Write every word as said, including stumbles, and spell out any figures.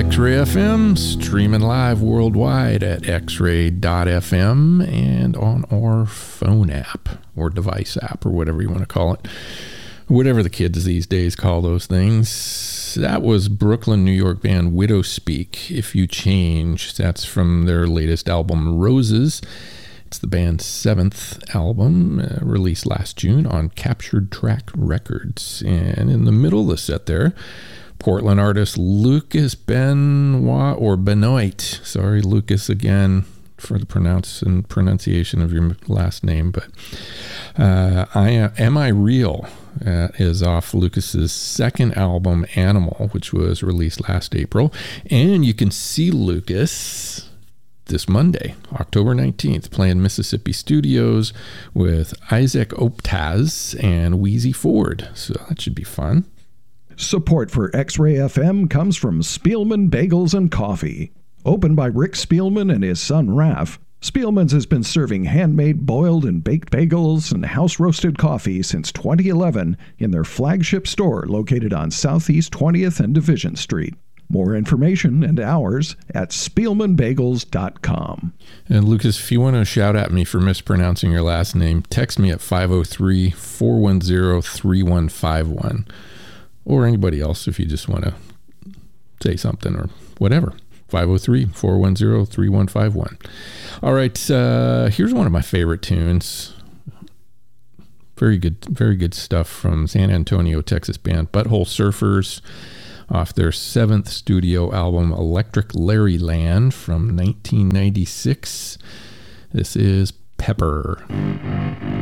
X-Ray F M, streaming live worldwide at x ray dot f m and on our phone app or device app or whatever you want to call it. Whatever the kids these days call those things. That was Brooklyn, New York band Widow Speak, If You Change. That's from their latest album, Roses. It's the band's seventh album, uh, released last June on Captured Track Records. And in the middle of the set there, Portland artist Lucas Benoit, or Benoit, sorry, Lucas again for the pronounce and pronunciation of your last name, but uh, I Am I Real uh, is off Lucas's second album, Animal, which was released last April. And you can see Lucas this Monday, October nineteenth, playing Mississippi Studios with Isaac Optaz and Wheezy Ford. So that should be fun. Support for X-Ray F M comes from Spielman Bagels and Coffee. Opened by Rick Spielman and his son Raph, Spielman's has been serving handmade boiled and baked bagels and house-roasted coffee since twenty eleven in their flagship store located on Southeast twentieth and Division Street. More information and hours at spielman bagels dot com. And Lucas, if you want to shout at me for mispronouncing your last name, text me at five oh three, four one oh, three one five one. Or anybody else if you just want to say something or whatever. five oh three, four one oh, three one five one. All right, uh, here's one of my favorite tunes. Very good, very good stuff from San Antonio, Texas band Butthole Surfers off their seventh studio album, Electric Larry Land, from nineteen ninety-six. This is Pepper.